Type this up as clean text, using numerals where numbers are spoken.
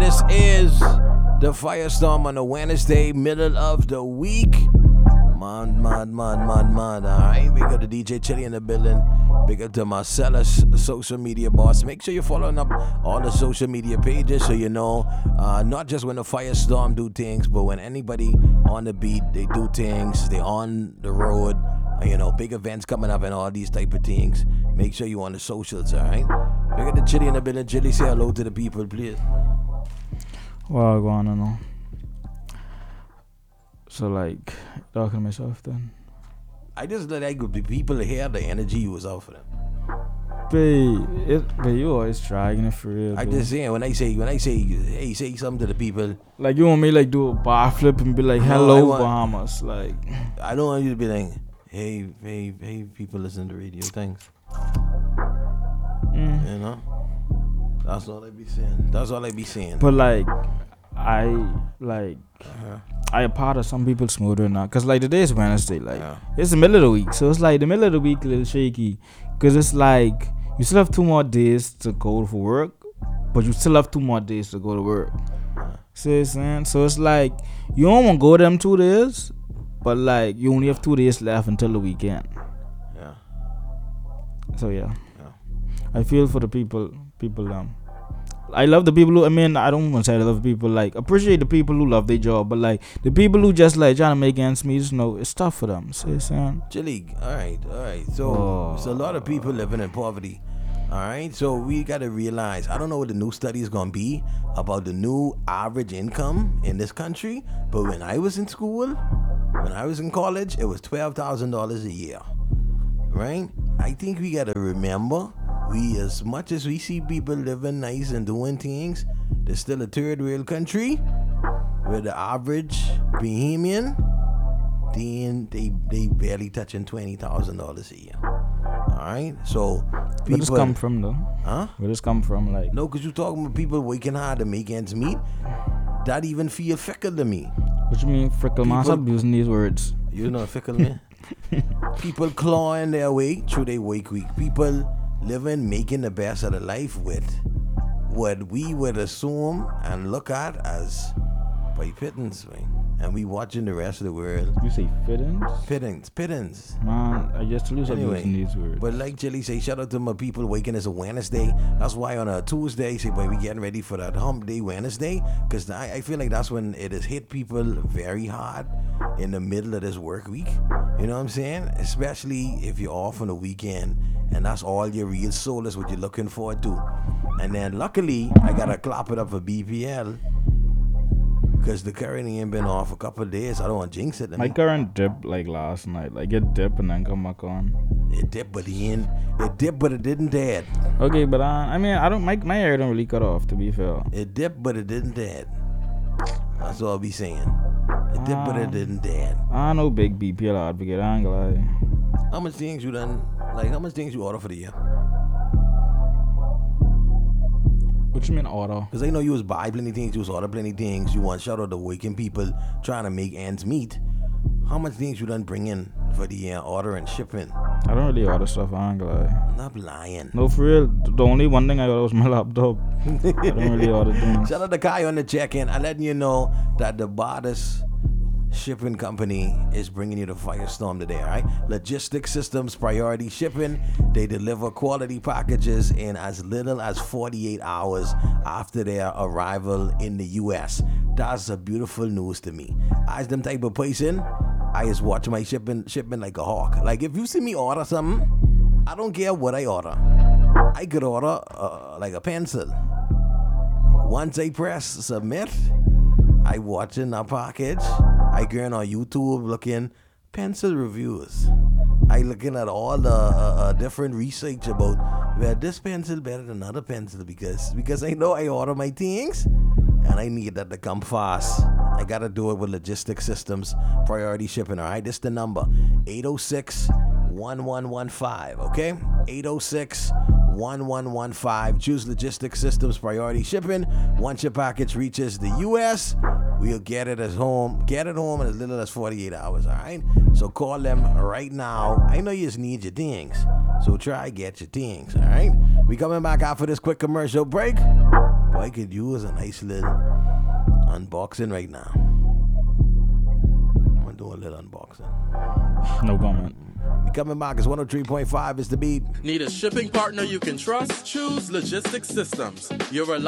This is the Firestorm on a Wednesday, middle of the week. Man. Alright, big up to DJ Chili in the building. Big up to Marcellus, social media boss. Make sure you're following up all the social media pages so you know, not just when the Firestorm do things, but when anybody on the beat, they do things, they on the road, you know, big events coming up and all these type of things. Make sure you on the socials, alright? Big up to Chili in the building. Chili, say hello to the people, please. Well, going on. So, like, talking to myself then. I just let the people hear the energy you was offering. But you always dragging it for real. I just saying when I say, hey, say something to the people. Like you want me like do a bar flip and be like, hello Bahamas. Like I don't want you to be like, hey, people listen to radio. Thanks. You know, that's all I be saying. But like, I a part of some people smoother now. Cause like today is Wednesday. Like it's the middle of the week, so it's like the middle of the week a little shaky. Cause it's like you still have 2 more days to go for work, but you still have 2 more days to go to work. See what I'm saying? So it's like you don't want to go them 2 days, but like you only have 2 days left until the weekend. Yeah. So yeah. I feel for the people. I love the people who, I don't want to say I love people, like, appreciate the people who love their job, but, like, the people who just, like, trying to make ends meet, you know, it's tough for them, see what I'm saying? Chili, alright, so, There's a lot of people living in poverty, alright, so we gotta realize, I don't know what the new study is gonna be about the new average income in this country, but when I was in school, when I was in college, it was $12,000 a year, right? I think we gotta remember, as much as we see people living nice and doing things, there's still a third world country where the average Bahamian, they barely touching $20,000 a year. Alright? So people, where does come from though? Huh? Where does come from? Like no, because you're talking about people working hard to make ends meet. That even feel fickle to me. What you mean fickle? Man, stop using these words. You know fickle man? People clawing their way through their work week. People living, making the best of the life with what we would assume and look at as by pittance, man. And we watching the rest of the world. You say fittings? Pittance. Man, I just lose using these words. But like Chili say, shout out to my people waking us a Wednesday. That's why on a Tuesday, say, boy, we getting ready for that hump day Wednesday. Because I feel like that's when it has hit people very hard in the middle of this work week. You know what I'm saying? Especially if you're off on the weekend and that's all your real soul is what you're looking forward to. And then luckily, I got to clap it up for BPL. Because the current ain't been off a couple of days. I don't want to jinx it. My current dipped like last night. Like it dipped and then come back on. It dipped, but it didn't dead. Okay, but my hair don't really cut off, to be fair. It dipped, but it didn't dead. That's all I'll be saying. It dipped, but it didn't dead. I know big BPL advocate. I ain't gonna lie. How much things you done? Like how much things you order for the year? What you mean order? Because I know you was buy plenty things, you was order plenty things. You want shout out to waking people trying to make ends meet. How much things you done bring in for the year, order and shipping? I don't really order stuff, I ain't gonna lie. Not lying. No, for real. The only one thing I order was my laptop. I don't really order things. Shout out to Kai on the check-in. I'm letting you know that the Bardis Shipping Company is bringing you the Firestorm today, all right? Logistics Systems Priority Shipping. They deliver quality packages in as little as 48 hours after their arrival in the U.S. That's a beautiful news to me. As them type of person, I just watch my shipment like a hawk. Like if you see me order something, I don't care what I order. I could order like a pencil. Once I press submit, I watching a package. I going on YouTube looking pencil reviews. I looking at all the different research about where this pencil better than other pencil because I know I order my things and I need that to come fast. I gotta do it with Logistics Systems Priority Shipping. All right, this is the number 806-1115. Okay, 806-1115. Choose Logistics Systems Priority Shipping. Once your package reaches the U.S., we'll get it home in as little as 48 hours, all right? So call them right now. I know you just need your things, so try get your things, all right? We coming back after this quick commercial break. Boy, I could use a nice little unboxing right now. I'm gonna do a little unboxing. No comment. We coming back. It's 103.5 is the beat. Need a shipping partner you can trust? Choose Logistics Systems. Your reliable